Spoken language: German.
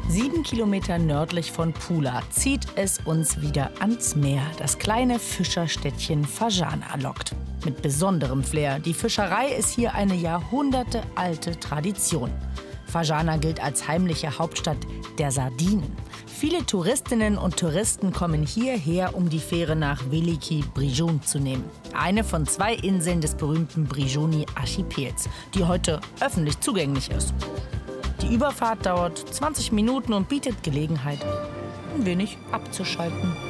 7 Kilometer nördlich von Pula zieht es uns wieder ans Meer. Das kleine Fischerstädtchen Fajana lockt. Mit besonderem Flair. Die Fischerei ist hier eine jahrhundertealte Tradition. Fajana gilt als heimliche Hauptstadt der Sardinen. Viele Touristinnen und Touristen kommen hierher, um die Fähre nach Veliki Brižun zu nehmen. Eine von 2 Inseln des berühmten Brižuni-Archipels, die heute öffentlich zugänglich ist. Die Überfahrt dauert 20 Minuten und bietet Gelegenheit, ein wenig abzuschalten.